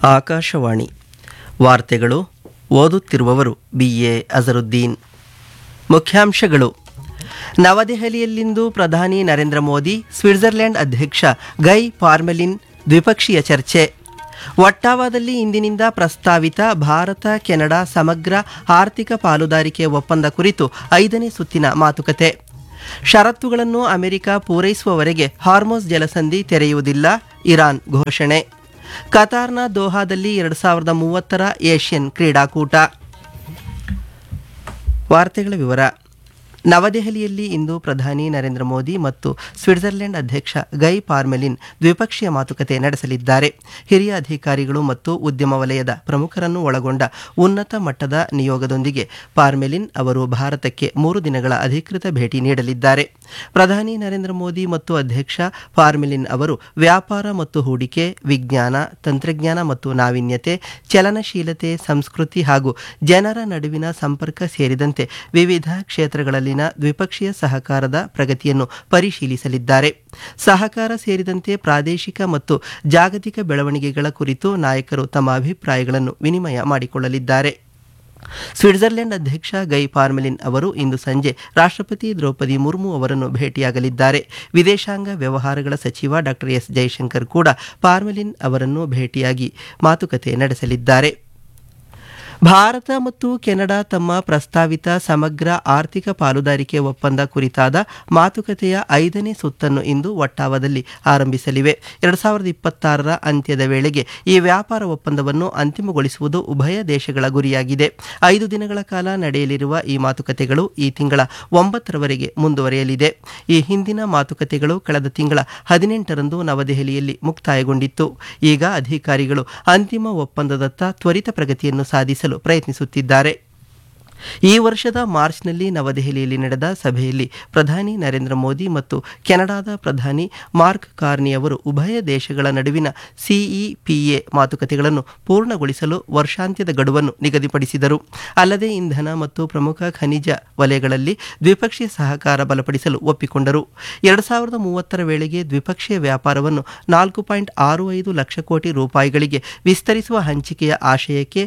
ಆಕಾಶವಾಣಿ ವಾರ್ತೆಗಳು ಓದುತ್ತಿರುವವರು BA ಅಜರುದ್ದೀನ್. ಮುಖ್ಯಾಂಶಗಳು: ನವದೆಹಲಿಯಲ್ಲಿಂದು ಪ್ರಧಾನಿ ನರೇಂದ್ರ ಮೋದಿ, ಸ್ವಿಟ್ಜರ್ಲೆಂಡ್ ಅಧ್ಯಕ್ಷ ಗೈ ಪಾರ್ಮೆಲಿನ್ ದ್ವಿಪಕ್ಷೀಯ ಚರ್ಚೆ. ಒಟ್ಟಾವಾದಲ್ಲಿ ಇಂದಿನಿಂದ ಪ್ರಸ್ತಾವಿತ ಭಾರತ ಕೆನಡಾ ಸಮಗ್ರ ಆರ್ಥಿಕ ಪಾಲುದಾರಿಕೆ ಒಪ್ಪಂದ ಕುರಿತು 5ನೇ ಸುತ್ತಿನ ಮಾತುಕತೆ. ಷರತ್ತುಗಳನ್ನು ಅಮೆರಿಕ ಪೂರೈಸುವವರೆಗೆ ಹಾರ್ಮುಜ್ ಜಲಸಂಧಿ ತೆರೆಯುವುದಿಲ್ಲ, ಇರಾನ್ ಘೋಷಣೆ. ಕತಾರ್ನ ದೋಹಾದಲ್ಲಿ 2030 ಏಷ್ಯನ್ ಕ್ರೀಡಾಕೂಟ. ವಾರ್ತೆಗಳ ವಿವರ. ನವದೆಹಲಿಯಲ್ಲಿ ಇಂದು ಪ್ರಧಾನಿ ನರೇಂದ್ರ ಮೋದಿ ಮತ್ತು ಸ್ವಿಟ್ಜರ್ಲೆಂಡ್ ಅಧ್ಯಕ್ಷ ಗೈ ಪಾರ್ಮೆಲಿನ್ ದ್ವಿಪಕ್ಷೀಯ ಮಾತುಕತೆ ನಡೆಸಲಿದ್ದಾರೆ. ಹಿರಿಯ ಅಧಿಕಾರಿಗಳು ಮತ್ತು ಉದ್ಯಮ ವಲಯದ ಪ್ರಮುಖರನ್ನು ಒಳಗೊಂಡ ಉನ್ನತ ಮಟ್ಟದ ನಿಯೋಗದೊಂದಿಗೆ ಪಾರ್ಮೆಲಿನ್ ಅವರು ಭಾರತಕ್ಕೆ 3 ದಿನಗಳ ಅಧಿಕೃತ ಭೇಟಿ ನೀಡಲಿದ್ದಾರೆ. ಪ್ರಧಾನಿ ನರೇಂದ್ರ ಮೋದಿ ಮತ್ತು ಅಧ್ಯಕ್ಷ ಪಾರ್ಮೆಲಿನ್ ಅವರು ವ್ಯಾಪಾರ ಮತ್ತು ಹೂಡಿಕೆ, ವಿಜ್ಞಾನ, ತಂತ್ರಜ್ಞಾನ ಮತ್ತು ನಾವೀನ್ಯತೆ, ಚಲನಶೀಲತೆ, ಸಂಸ್ಕೃತಿ ಹಾಗೂ ಜನರ ನಡುವಿನ ಸಂಪರ್ಕ ಸೇರಿದಂತೆ ವಿವಿಧ ಕ್ಷೇತ್ರಗಳಲ್ಲಿ ದ್ವಿಪಕ್ಷೀಯ ಸಹಕಾರದ ಪ್ರಗತಿಯನ್ನು ಪರಿಶೀಲಿಸಲಿದ್ದಾರೆ. ಸಹಕಾರ ಸೇರಿದಂತೆ ಪ್ರಾದೇಶಿಕ ಮತ್ತು ಜಾಗತಿಕ ಬೆಳವಣಿಗೆಗಳ ಕುರಿತು ನಾಯಕರು ತಮ್ಮ ಅಭಿಪ್ರಾಯಗಳನ್ನು ವಿನಿಮಯ ಮಾಡಿಕೊಳ್ಳಲಿದ್ದಾರೆ. ಸ್ವಿಟ್ಜರ್ಲೆಂಡ್ ಅಧ್ಯಕ್ಷ ಗೈ ಪಾರ್ಮೆಲಿನ್ ಅವರು ಇಂದು ಸಂಜೆ ರಾಷ್ಟ್ರಪತಿ ದ್ರೌಪದಿ ಮುರ್ಮು ಅವರನ್ನು ಭೇಟಿಯಾಗಲಿದ್ದಾರೆ. ವಿದೇಶಾಂಗ ವ್ಯವಹಾರಗಳ ಸಚಿವ ಡಾ ಎಸ್ ಜೈಶಂಕರ್ ಕೂಡ ಪಾರ್ಮೆಲಿನ್ ಅವರನ್ನು ಭೇಟಿಯಾಗಿ ಮಾತುಕತೆ ನಡೆಸಲಿದ್ದಾರೆ. ಭಾರತ ಮತ್ತು ಕೆನಡಾ ತಮ್ಮ ಪ್ರಸ್ತಾವಿತ ಸಮಗ್ರ ಆರ್ಥಿಕ ಪಾಲುದಾರಿಕೆ ಒಪ್ಪಂದ ಕುರಿತಾದ ಮಾತುಕತೆಯ 5ನೇ ಸುತ್ತನ್ನು ಇಂದು ಒಟ್ಟಾವದಲ್ಲಿ ಆರಂಭಿಸಲಿವೆ. 2026 ಅಂತ್ಯದ ವೇಳೆಗೆ ಈ ವ್ಯಾಪಾರ ಒಪ್ಪಂದವನ್ನು ಅಂತಿಮಗೊಳಿಸುವುದು ಉಭಯ ದೇಶಗಳ ಗುರಿಯಾಗಿದೆ. 5 ದಿನಗಳ ಕಾಲ ನಡೆಯಲಿರುವ ಈ ಮಾತುಕತೆಗಳು ಈ ತಿಂಗಳ 9ರವರೆಗೆ ಮುಂದುವರಿಯಲಿದೆ. ಈ ಹಿಂದಿನ ಮಾತುಕತೆಗಳು ಕಳೆದ ತಿಂಗಳ 18ರಂದು ನವದೆಹಲಿಯಲ್ಲಿ ಮುಕ್ತಾಯಗೊಂಡಿತ್ತು. ಈಗ ಅಧಿಕಾರಿಗಳು ಅಂತಿಮ ಒಪ್ಪಂದದತ್ತ ತ್ವರಿತ ಪ್ರಗತಿಯನ್ನು ಸಾಧಿಸಲು ಪ್ರಯತ್ನಿಸುತ್ತಿದ್ದಾರೆ. ಈ ವರ್ಷದ ಮಾರ್ಚ್ನಲ್ಲಿ ನವದೆಹಲಿಯಲ್ಲಿ ನಡೆದ ಸಭೆಯಲ್ಲಿ ಪ್ರಧಾನಿ ನರೇಂದ್ರ ಮೋದಿ ಮತ್ತು ಕೆನಡಾದ ಪ್ರಧಾನಿ ಮಾರ್ಕ್ ಕಾರ್ನಿ ಅವರು ಉಭಯ ದೇಶಗಳ ನಡುವಿನ CEPA ಮಾತುಕತೆಗಳನ್ನು ಪೂರ್ಣಗೊಳಿಸಲು ವರ್ಷಾಂತ್ಯದ ಗಡುವನ್ನು ನಿಗದಿಪಡಿಸಿದರು. ಅಲ್ಲದೆ ಇಂಧನ ಮತ್ತು ಪ್ರಮುಖ ಖನಿಜ ವಲಯಗಳಲ್ಲಿ ದ್ವಿಪಕ್ಷೀಯ ಸಹಕಾರ ಬಲಪಡಿಸಲು ಒಪ್ಪಿಕೊಂಡರು. 2030 ವೇಳೆಗೆ ದ್ವಿಪಕ್ಷೀಯ ವ್ಯಾಪಾರವನ್ನು 4.65 ಲಕ್ಷ ಕೋಟಿ ರೂಪಾಯಿಗಳಿಗೆ ವಿಸ್ತರಿಸುವ ಹಂಚಿಕೆಯ ಆಶಯಕ್ಕೆ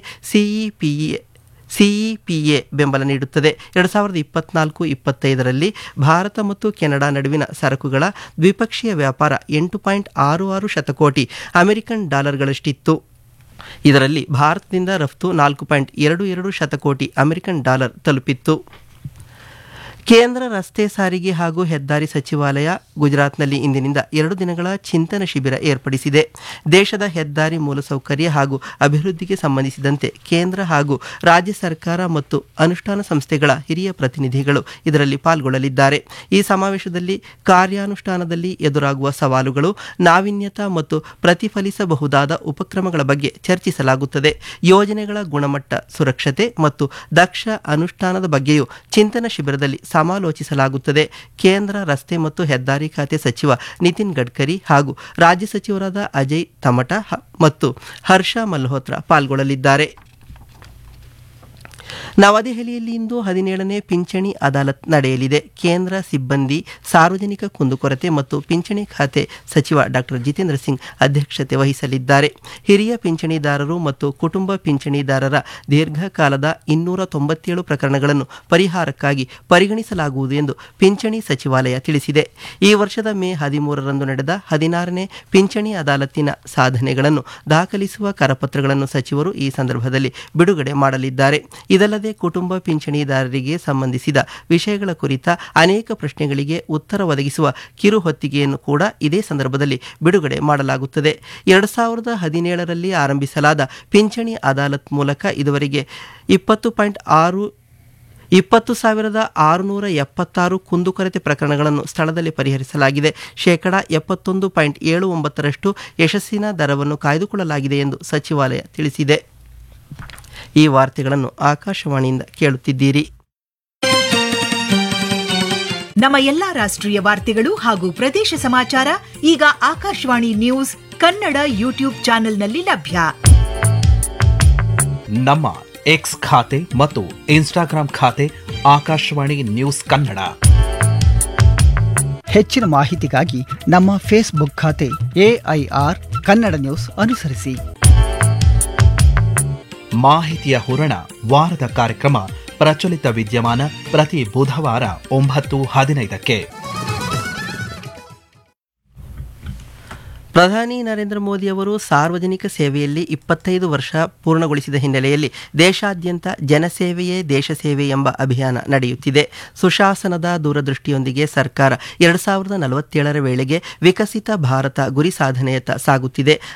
CEPA ಬೆಂಬಲ ನೀಡುತ್ತದೆ. 2024-25ರಲ್ಲಿ ಭಾರತ ಮತ್ತು ಕೆನಡಾ ನಡುವಿನ ಸರಕುಗಳ ದ್ವಿಪಕ್ಷೀಯ ವ್ಯಾಪಾರ 8.66 ಶತಕೋಟಿ ಅಮೆರಿಕನ್ ಡಾಲರ್ಗಳಷ್ಟಿತ್ತು. ಇದರಲ್ಲಿ ಭಾರತದಿಂದ ರಫ್ತು 4.22 ಶತಕೋಟಿ ಅಮೆರಿಕನ್ ಡಾಲರ್ ತಲುಪಿತ್ತು. ಕೇಂದ್ರ ರಸ್ತೆ ಸಾರಿಗೆ ಹಾಗೂ ಹೆದ್ದಾರಿ ಸಚಿವಾಲಯ ಗುಜರಾತ್ನಲ್ಲಿ ಇಂದಿನಿಂದ 2 ದಿನಗಳ ಚಿಂತನ ಶಿಬಿರ ಏರ್ಪಡಿಸಿದೆ. ದೇಶದ ಹೆದ್ದಾರಿ ಮೂಲಸೌಕರ್ಯ ಹಾಗೂ ಅಭಿವೃದ್ಧಿಗೆ ಸಂಬಂಧಿಸಿದಂತೆ ಕೇಂದ್ರ ಹಾಗೂ ರಾಜ್ಯ ಸರ್ಕಾರ ಮತ್ತು ಅನುಷ್ಠಾನ ಸಂಸ್ಥೆಗಳ ಹಿರಿಯ ಪ್ರತಿನಿಧಿಗಳು ಇದರಲ್ಲಿ ಪಾಲ್ಗೊಳ್ಳಲಿದ್ದಾರೆ. ಈ ಸಮಾವೇಶದಲ್ಲಿ ಕಾರ್ಯಾನುಷ್ಠಾನದಲ್ಲಿ ಎದುರಾಗುವ ಸವಾಲುಗಳು, ನಾವೀನ್ಯತಾ ಮತ್ತು ಪ್ರತಿಫಲಿಸಬಹುದಾದ ಉಪಕ್ರಮಗಳ ಬಗ್ಗೆ ಚರ್ಚಿಸಲಾಗುತ್ತದೆ. ಯೋಜನೆಗಳ ಗುಣಮಟ್ಟ, ಸುರಕ್ಷತೆ ಮತ್ತು ದಕ್ಷ ಅನುಷ್ಠಾನದ ಬಗ್ಗೆಯೂ ಚಿಂತನ ಶಿಬಿರದಲ್ಲಿ ಸಮಾಲೋಚಿಸಲಾಗುತ್ತದೆ. ಕೇಂದ್ರ ರಸ್ತೆ ಮತ್ತು ಹೆದ್ದಾರಿ ಖಾತೆ ಸಚಿವ ನಿತಿನ್ ಗಡ್ಕರಿ ಹಾಗೂ ರಾಜ್ಯ ಸಚಿವರಾದ ಅಜಯ್ ತಮಟಾ ಮತ್ತು ಹರ್ಷ ಮಲ್ಹೋತ್ರಾ ಪಾಲ್ಗೊಳ್ಳಲಿದ್ದಾರೆ. ನವದೆಹಲಿಯಲ್ಲಿ ಇಂದು 17ನೇ ಪಿಂಚಣಿ ಅದಾಲತ್ ನಡೆಯಲಿದೆ. ಕೇಂದ್ರ ಸಿಬ್ಬಂದಿ, ಸಾರ್ವಜನಿಕ ಕುಂದುಕೊರತೆ ಮತ್ತು ಪಿಂಚಣಿ ಖಾತೆ ಸಚಿವ ಡಾ ಜಿತೇಂದ್ರ ಸಿಂಗ್ ಅಧ್ಯಕ್ಷತೆ ವಹಿಸಲಿದ್ದಾರೆ. ಹಿರಿಯ ಪಿಂಚಣಿದಾರರು ಮತ್ತು ಕುಟುಂಬ ಪಿಂಚಣಿದಾರರ ದೀರ್ಘಕಾಲದ 297 ಪ್ರಕರಣಗಳನ್ನು ಪರಿಹಾರಕ್ಕಾಗಿ ಪರಿಗಣಿಸಲಾಗುವುದು ಎಂದು ಪಿಂಚಣಿ ಸಚಿವಾಲಯ ತಿಳಿಸಿದೆ. ಈ ವರ್ಷದ ಮೇ 13ರಂದು ನಡೆದ 16ನೇ ಪಿಂಚಣಿ ಅದಾಲತ್ತಿನ ಸಾಧನೆಗಳನ್ನು ದಾಖಲಿಸುವ ಕರಪತ್ರಗಳನ್ನು ಸಚಿವರು ಈ ಸಂದರ್ಭದಲ್ಲಿ ಬಿಡುಗಡೆ ಮಾಡಲಿದ್ದಾರೆ. ಇದಲ್ಲದೆ ಕುಟುಂಬ ಪಿಂಚಣಿದಾರರಿಗೆ ಸಂಬಂಧಿಸಿದ ವಿಷಯಗಳ ಕುರಿತ ಅನೇಕ ಪ್ರಶ್ನೆಗಳಿಗೆ ಉತ್ತರ ಒದಗಿಸುವ ಕಿರು ಹೊತ್ತಿಗೆಯನ್ನು ಕೂಡ ಇದೇ ಸಂದರ್ಭದಲ್ಲಿ ಬಿಡುಗಡೆ ಮಾಡಲಾಗುತ್ತದೆ. 2017ರಲ್ಲಿ ಆರಂಭಿಸಲಾದ ಪಿಂಚಣಿ ಅದಾಲತ್ ಮೂಲಕ ಇದುವರೆಗೆ 20,676 ಕುಂದುಕೊರತೆ ಪ್ರಕರಣಗಳನ್ನು ಸ್ಥಳದಲ್ಲಿ ಪರಿಹರಿಸಲಾಗಿದೆ. 71.79% ಯಶಸ್ಸಿನ ದರವನ್ನು ಕಾಯ್ದುಕೊಳ್ಳಲಾಗಿದೆ ಎಂದು ಸಚಿವಾಲಯ ತಿಳಿಸಿದೆ. ಈ ವಾರ್ತೆಗಳನ್ನು ಆಕಾಶವಾಣಿಯಿಂದ ಕೇಳುತ್ತಿದ್ದೀರಿ. ನಮ್ಮ ಎಲ್ಲಾ ರಾಷ್ಟ್ರೀಯ ವಾರ್ತೆಗಳು ಹಾಗೂ ಪ್ರದೇಶ ಸಮಾಚಾರ ಈಗ ಆಕಾಶವಾಣಿ ನ್ಯೂಸ್ ಕನ್ನಡ ಯೂಟ್ಯೂಬ್ ಚಾನೆಲ್ನಲ್ಲಿ ಲಭ್ಯ. ನಮ್ಮ ಎಕ್ಸ್ ಖಾತೆ ಮತ್ತು ಇನ್ಸ್ಟಾಗ್ರಾಂ ಖಾತೆ ಆಕಾಶವಾಣಿ ನ್ಯೂಸ್ ಕನ್ನಡ. ಹೆಚ್ಚಿನ ಮಾಹಿತಿಗಾಗಿ ನಮ್ಮ ಫೇಸ್ಬುಕ್ ಖಾತೆ AIR ಕನ್ನಡ ನ್ಯೂಸ್ ಅನುಸರಿಸಿ. ಮಾಹಿತಿಯ ಹೂರಣ ವಾರದ ಕಾರ್ಯಕ್ರಮ ಪ್ರಚಲಿತ ವಿದ್ಯಮಾನ ಪ್ರತಿ ಬುಧವಾರ 9:15ಕ್ಕೆ. ಪ್ರಧಾನಿ ನರೇಂದ್ರ ಮೋದಿ ಅವರು ಸಾರ್ವಜನಿಕ ಸೇವೆಯಲ್ಲಿ 25 ವರ್ಷ ಪೂರ್ಣಗೊಳಿಸಿದ ಹಿನ್ನೆಲೆಯಲ್ಲಿ ದೇಶಾದ್ಯಂತ ಜನಸೇವೆಯೇ ದೇಶ ಸೇವೆ ಎಂಬ ಅಭಿಯಾನ ನಡೆಯುತ್ತಿದೆ. ಸುಶಾಸನದ ದೂರದೃಷ್ಟಿಯೊಂದಿಗೆ ಸರ್ಕಾರ 2047ರ ವೇಳೆಗೆ ವಿಕಸಿತ ಭಾರತ ಗುರಿ ಸಾಧನೆಯತ್ತ ಸಾಗುತ್ತಿದೆ.